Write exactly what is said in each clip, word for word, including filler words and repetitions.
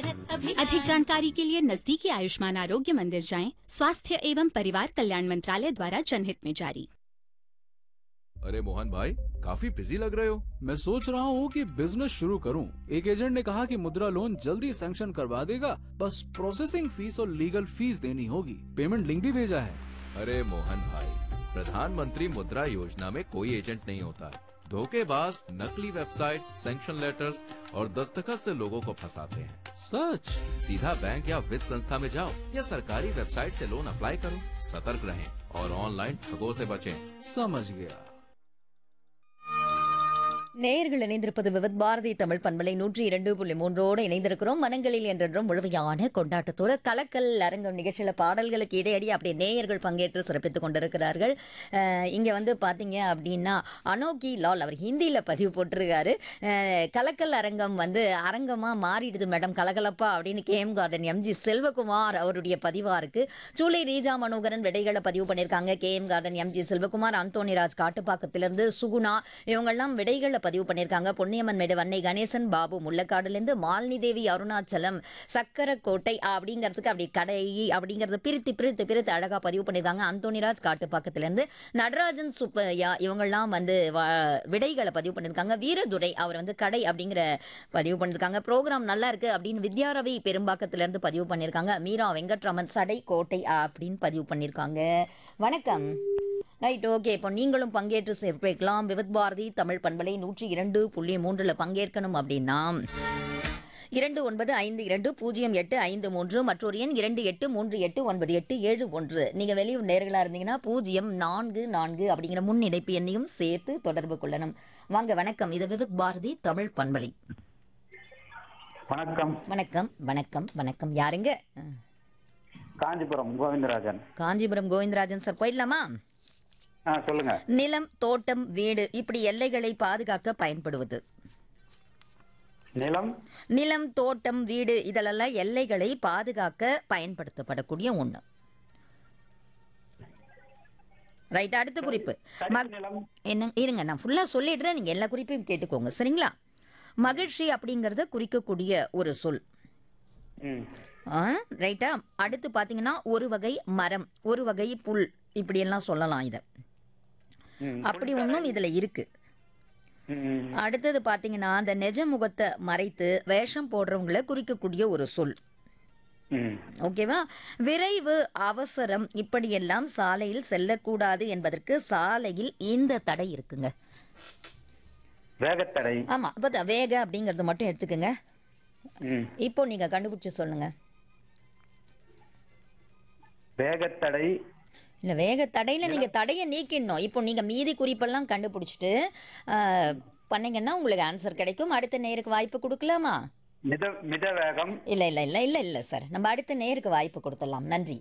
अधिक जानकारी के लिए नजदीकी आयुष्मान आरोग्य मंदिर जाएं। स्वास्थ्य एवं परिवार कल्याण मंत्रालय द्वारा जनहित में जारी। अरे मोहन भाई, काफी बिजी लग रहे हो। मैं सोच रहा हूँ कि बिजनेस शुरू करूँ। एक एजेंट ने कहा कि मुद्रा लोन जल्दी सैंक्शन करवा देगा, बस प्रोसेसिंग फीस और लीगल फीस देनी होगी। पेमेंट लिंक भी भेजा है। अरे मोहन भाई, प्रधानमंत्री मुद्रा योजना में कोई एजेंट नहीं होता। धोखेबाज नकली वेबसाइट, सैंक्शन लेटर्स और दस्तखत से लोगों को फंसाते हैं। सच? सीधा बैंक या वित्त संस्था में जाओ या सरकारी वेबसाइट से लोन अप्लाई करो। सतर्क रहें और ऑनलाइन ठगों से बचें। समझ गया। நேயர்கள் இணைந்திருப்பது விவித் பாரதி தமிழ் பண்பலை நூற்றி இரண்டு புள்ளி மூன்றோடு இணைந்திருக்கிறோம். மனங்களில் என்றென்றும் முழுமையான கொண்டாட்டத்தோடு கலக்கல் அரங்கம் நிகழ்ச்சியில் பாடல்களுக்கு இடையடி அப்படி நேயர்கள் பங்கேற்று சிறப்பித்துக் கொண்டிருக்கிறார்கள். இங்கே வந்து பார்த்தீங்க அப்படின்னா அனோகி லால் அவர் ஹிந்தியில் பதிவு போட்டிருக்காரு. கலக்கல் அரங்கம் வந்து அரங்கமாக மாறிடுது மேடம் கலகலப்பா அப்படின்னு கேஎம் கார்டன் எம்ஜி செல்வகுமார் அவருடைய பதிவாக இருக்குது. சூளை ரீஜா மனோகரன் விடைகளை பதிவு பண்ணியிருக்காங்க. KM garden MG Selvakumar, Antonyraj காட்டுப்பாக்கத்திலிருந்து Suguna இவங்கெல்லாம் விடைகளை பதிவு பண்ணியிருக்காங்க. பொன்னியம்மன் மேடு வன்னை கணேசன் பாபு முள்ளக்காடுலேருந்து, மாலினி தேவி அருணாச்சலம் சக்கரக்கோட்டை அப்படிங்கிறதுக்கு அப்படி கடை அப்படிங்கிறத பிரித்து பிரித்து பிரித்து அழகாக பதிவு பண்ணியிருக்காங்க. அந்தோனிராஜ் காட்டுப்பாக்கத்திலேருந்து, நடராஜன் சுப்பையா இவங்கெல்லாம் வந்து விடைகளை பதிவு பண்ணியிருக்காங்க. வீரதுரை அவர் வந்து கடை அப்படிங்கிற பதிவு பண்ணியிருக்காங்க. ப்ரோக்ராம் நல்லா இருக்கு அப்படின்னு வித்யாரவி பெரும்பாக்கத்திலேருந்து பதிவு பண்ணியிருக்காங்க. மீரா வெங்கட்ராமன் சடை கோட்டை அப்படின்னு பதிவு பண்ணியிருக்காங்க. வணக்கம். Right, okay. இப்போ நீங்களும் பங்கேற்று சேர்க்கலாம். விவித் பாரதி தமிழ் பண்பலை நூற்றி இரண்டு புள்ளி மூன்றில் பங்கேற்கணும் அப்படின்னா இரண்டு ஒன்பது ஐந்து இரண்டு பூஜ்ஜியம் எட்டு ஐந்து மூன்று மற்றொரு எண் இரண்டு எட்டு மூன்று எட்டு ஒன்பது எட்டு ஏழு ஒன்று. நீங்கள் வெளியூர் நேர்களாக இருந்தீங்கன்னா பூஜ்ஜியம் நான்கு நான்கு அப்படிங்கிற முன் இணைப்பு எண்ணையும் சேர்த்து தொடர்பு கொள்ளணும். வாங்க, வணக்கம். இது விவித் பாரதி தமிழ் பண்பலை. வணக்கம் வணக்கம் வணக்கம் வணக்கம். யாருங்க? காஞ்சிபுரம் கோவிந்தராஜன். காஞ்சிபுரம் கோவிந்தராஜன் சார், போயிடலாமா? சொல்லுங்க. நிலம், தோட்டம், வீடு இப்படி எல்லைகளை பாதுகாக்க பயன்படுவது. நிலம் நிலம் தோட்டம் வீடு இதெல்லாம் எல்லைகளை பாதுகாக்க பயன்படுத்தப்படக்கூடிய ஒண்ணு. ரைட், அடுத்த குறிப்பு. என்ன இருங்க, நான் ஃபுல்லா சொல்லிடுறேன், நீங்க எல்லா குறிப்பையும் கேட்டுக்கோங்க, சரிங்களா? மகிழ்ச்சி அப்படிங்கறத குறிக்கக்கூடிய ஒரு சொல். ரைட்டா? அடுத்து பாத்தீங்கன்னா ஒரு வகை மரம், ஒரு வகை புல், இப்படி எல்லாம் சொல்லலாம். இத அப்படி ஒன்றும் இதுல இருக்கு. அடுத்தது பாத்தீங்கன்னா அந்த நெஜ முகத்தை மறைத்து வேஷம் போடுறவங்களை குறிக்கக்கூடிய ஒரு சொல். ஓகேவா? விரைவு, அவசரம் இப்படியெல்லாம் சாலையில் செல்லக்கூடாது என்பதற்கு சாலையில் இந்த தடை இருக்குங்க. வேகத்தடை. ஆமா, அப்ப வேக அப்படிங்கறது மட்டும் எடுத்துக்கங்க. இப்போ நீங்க கண்டுபிடிச்சு சொல்லுங்க. வேகத்தடை இல்ல, வேக தடையில நீங்க தடையை நீக்கிடணும். இப்போ நீங்க மீதி குறிப்பெல்லாம் கண்டுபிடிச்சிட்டு பண்ணீங்கன்னா உங்களுக்கு ஆன்சர் கிடைக்கும். அடுத்த நேருக்கு வாய்ப்பு கொடுக்கலாமா? மித மித வேகம். இல்ல இல்ல இல்ல இல்ல இல்ல சார், நம்ம அடுத்த நேருக்கு வாய்ப்பு கொடுத்துடலாம். நன்றி.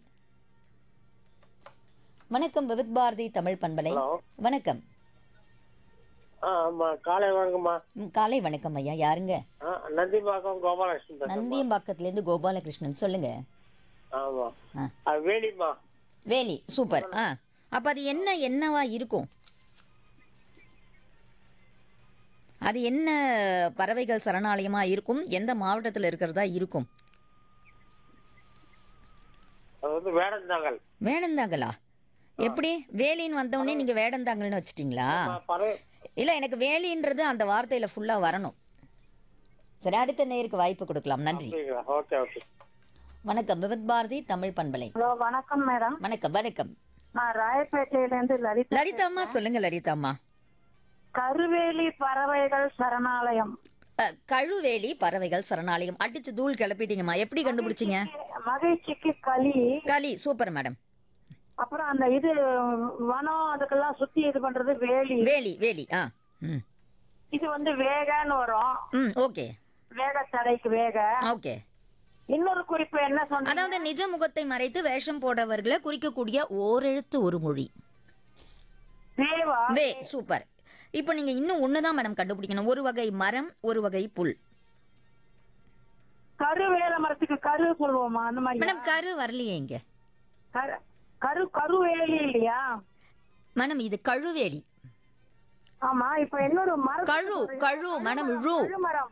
வணக்கம், விவித் பாரதி தமிழ் பண்பலை. வணக்கம். காலை வணக்கம்மா. காலை வணக்கம் ஐயா. யாருங்க? நந்தியம்பாக்கம் கோபாலகிருஷ்ணன். நந்தியம்பாக்கத்துல இருந்து கோபாலகிருஷ்ணன், சொல்லுங்க. ஆமா, வேலிமா. வேலி, சூப்பர். ஆ, அப்ப அது என்ன என்னவா இருக்கும்? அது என்ன பறவைகள் சரணாலயமா இருக்கும்? எந்த மாவட்டத்தில் இருக்கிறதா இருக்கும்? வேடந்தாங்கல். வேடந்தாங்கலா? எப்படி வேலின்னு வந்தோடனே நீங்க வேடந்தாங்கல்னு வச்சிட்டீங்களா? இல்ல, எனக்கு வேலின்றது அந்த வார்த்தையில ஃபுல்லா வரணும். சரி, அடுத்த நேருக்கு வாய்ப்பு கொடுக்கலாம். நன்றி. வணக்கம், விவித் பாரதி தமிழ் பண்பலை. ஹலோ, வணக்கம் மேடம். வணக்கம் வணக்கம். நான் ராயப்பேட்டையில இருந்து லலிதா. லலிதாம்மா, சொல்லுங்க லலிதாம்மா. கருவேலி பறவைகள் சரணாலயம். கழுவேலி பறவைகள் சரணாலயம். அடிச்சு தூள் கிளப்பிட்டீங்கம்மா. எப்படி கண்டுபிடிச்சீங்க? மகிழ்ச்சிக்கு களி. களி, சூப்பர் மேடம். அப்புறம் அந்த இது வனம் அதுக்கெல்லாம் சுத்தி இது பண்றது வேலி. வேலி வேலி ஆ ம். இது வந்து வேகன்னு வரும். ம், ஓகே. வேக தடைக்கு வேக. ஓகே. இன்னொரு குறிப்பு என்ன சொன்ன? அதாவது நிஜ முகத்தை மறைத்து வேஷம் போடுறவர்களை குறிக்கக்கூடிய ஓரெழுத்து ஒரு மொழி. வேவா? வே, சூப்பர். இப்போ நீங்க இன்னும் ஒண்ணுதான் மேடம் கண்டுபிடிக்கணும். ஒரு வகை மரம், ஒரு வகை புல். கரு வேல மரத்துக்கு கரு சொல்லுவோமா? அந்த மாதிரி மேடம் கரு வரலையே இங்க. கரு கருவேலி இல்லையா மேடம்? இது கழுவேலி. ஆமா. இப்ப இன்னொரு மரம். கழு கழு மேடம். ழு மரம்.